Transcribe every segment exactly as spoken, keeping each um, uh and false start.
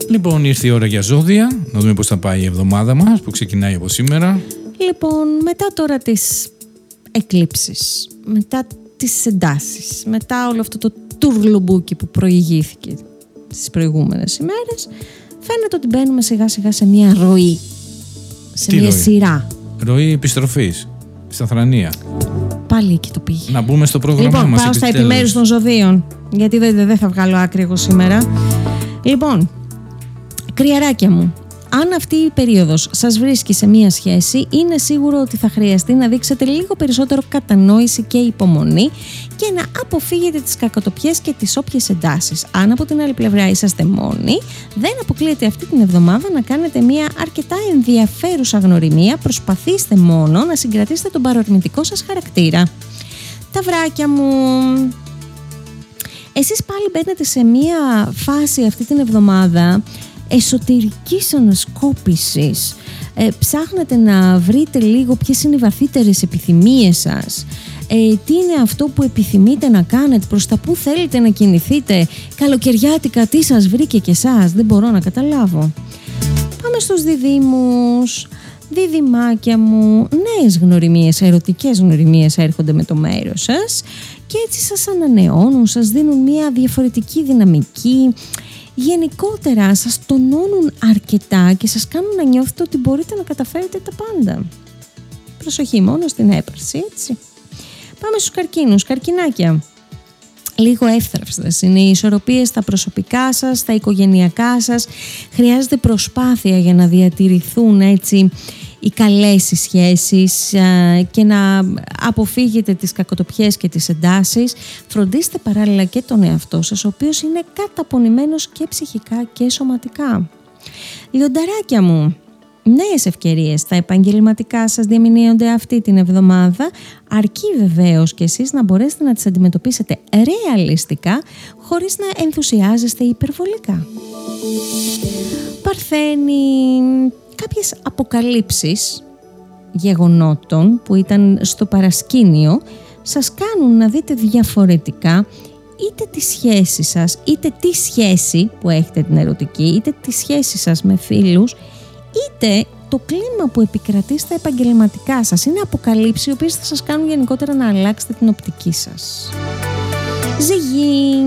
Λοιπόν, ήρθε η ώρα για ζώδια. Να δούμε πώς θα πάει η εβδομάδα μας που ξεκινάει από σήμερα. Λοιπόν, μετά τώρα τις εκλήψεις, μετά τις εντάσεις, μετά όλο αυτό το τουρλουμπούκι που προηγήθηκε στις προηγούμενες ημέρες, φαίνεται ότι μπαίνουμε σιγά σιγά σε μια ροή, σε Τι μια ροή? σειρά. Ροή επιστροφής στα θρανία. Πάλι εκεί το πήγε. Να μπούμε στο πρόγραμμά Λοιπόν, μας. πάω στα επιτέλους. επιμέρους των ζωδίων, γιατί δεν, δεν θα βγάλω άκρη εγώ σήμερα. Λοιπόν, κρυαράκια μου, αν αυτή η περίοδος σας βρίσκει σε μία σχέση, είναι σίγουρο ότι θα χρειαστεί να δείξετε λίγο περισσότερο κατανόηση και υπομονή και να αποφύγετε τις κακοτοπιές και τις όποιες εντάσεις. Αν από την άλλη πλευρά είσαστε μόνοι, δεν αποκλείεται αυτή την εβδομάδα να κάνετε μία αρκετά ενδιαφέρουσα γνωριμία. Προσπαθήστε μόνο να συγκρατήσετε τον παρορμητικό σας χαρακτήρα. Ταυράκια μου, εσείς πάλι μπαίνετε σε μία φάση αυτή την εβδομάδα εσωτερικής ανασκόπησης. Ε, ψάχνετε να βρείτε λίγο ποιες είναι οι βαθύτερες επιθυμίες σας, ε, τι είναι αυτό που επιθυμείτε να κάνετε, προς τα που θέλετε να κινηθείτε. Καλοκαιριάτικα τι σας βρήκε και εσάς, δεν μπορώ να καταλάβω. Πάμε στους διδύμους. Διδυμάκια μου, νέες γνωριμίες, ερωτικές γνωριμίες έρχονται με το μέρος σας και έτσι σας ανανεώνουν, σας δίνουν μια διαφορετική δυναμική. Γενικότερα σας τονώνουν αρκετά και σας κάνουν να νιώθετε ότι μπορείτε να καταφέρετε τα πάντα. Προσοχή μόνο στην έπαρση, έτσι. Πάμε στους καρκίνους, καρκινάκια. Λίγο εύθραυστες είναι οι ισορροπίες στα προσωπικά σας, στα οικογενειακά σας. Χρειάζεται προσπάθεια για να διατηρηθούν έτσι οι καλές οι σχέσεις και να αποφύγετε τις κακοτοπιές και τις εντάσεις. Φροντίστε παράλληλα και τον εαυτό σας, ο οποίος είναι καταπονημένος και ψυχικά και σωματικά. Λιονταράκια μου, νέες ευκαιρίες στα επαγγελματικά σας διαμηνύονται αυτή την εβδομάδα, αρκεί βεβαίως και εσείς να μπορέσετε να τις αντιμετωπίσετε ρεαλιστικά χωρίς να ενθουσιάζεστε υπερβολικά. Παρθένη, κάποιες αποκαλύψεις γεγονότων που ήταν στο παρασκήνιο σας κάνουν να δείτε διαφορετικά είτε τη σχέση σας, είτε τη σχέση που έχετε την ερωτική, είτε τη σχέση σας με φίλους, είτε το κλίμα που επικρατεί στα επαγγελματικά σας. Είναι αποκαλύψεις οι οποίες θα σας κάνουν γενικότερα να αλλάξετε την οπτική σας. Ζυγή,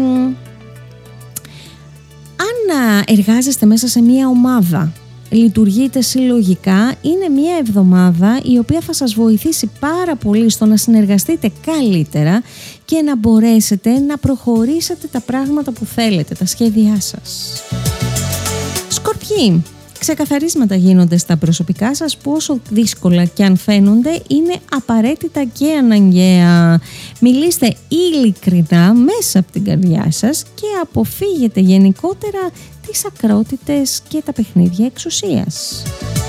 αν εργάζεστε μέσα σε μια ομάδα, λειτουργείτε συλλογικά, είναι μια εβδομάδα η οποία θα σας βοηθήσει πάρα πολύ στο να συνεργαστείτε καλύτερα και να μπορέσετε να προχωρήσετε τα πράγματα που θέλετε, τα σχέδιά σας. Σκορπιοί, ξεκαθαρίσματα γίνονται στα προσωπικά σας που όσο δύσκολα και αν φαίνονται είναι απαραίτητα και αναγκαία. Μιλήστε ειλικρινά μέσα από την καρδιά σας και αποφύγετε γενικότερα τις ακρότητες και τα παιχνίδια εξουσίας.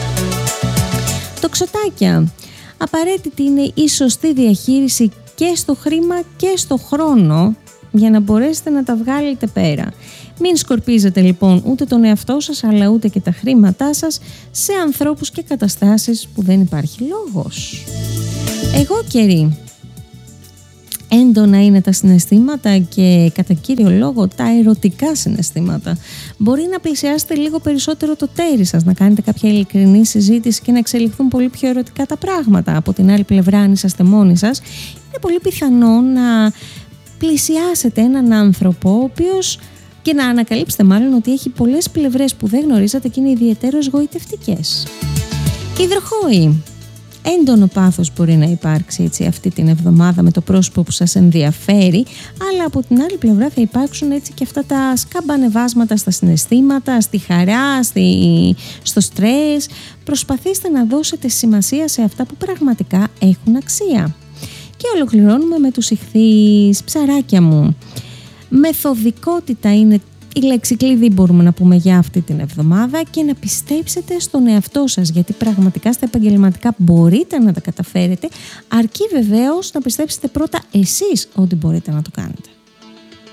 Τοξοτάκια, απαραίτητη είναι η σωστή διαχείριση και στο χρήμα και στο χρόνο για να μπορέσετε να τα βγάλετε πέρα. Μην σκορπίζετε λοιπόν ούτε τον εαυτό σας αλλά ούτε και τα χρήματά σας σε ανθρώπους και καταστάσεις που δεν υπάρχει λόγος. Εγώ καιρή. Έντονα είναι τα συναισθήματα και κατά κύριο λόγο τα ερωτικά συναισθήματα. Μπορεί να πλησιάσετε λίγο περισσότερο το τέρι σας, να κάνετε κάποια ειλικρινή συζήτηση και να εξελιχθούν πολύ πιο ερωτικά τα πράγματα. Από την άλλη πλευρά, αν είσαστε μόνοι σας, είναι πολύ πιθανό να πλησιάσετε έναν άνθρωπο ο οποίος και να ανακαλύψετε μάλλον ότι έχει πολλές πλευρές που δεν γνωρίζατε και είναι ιδιαιτέρως γοητευτικές. Υδροχόοι. Έντονο πάθος μπορεί να υπάρξει έτσι αυτή την εβδομάδα με το πρόσωπο που σας ενδιαφέρει, αλλά από την άλλη πλευρά θα υπάρξουν έτσι και αυτά τα σκαμπανεβάσματα στα συναισθήματα, στη χαρά, στη... στο στρες. Προσπαθήστε να δώσετε σημασία σε αυτά που πραγματικά έχουν αξία. Και ολοκληρώνουμε με τους ιχθύς. Ψαράκια μου, μεθοδικότητα είναι η λέξη κλειδί μπορούμε να πούμε για αυτή την εβδομάδα και να πιστέψετε στον εαυτό σας, γιατί πραγματικά στα επαγγελματικά μπορείτε να τα καταφέρετε, αρκεί βεβαίως να πιστέψετε πρώτα εσείς ότι μπορείτε να το κάνετε.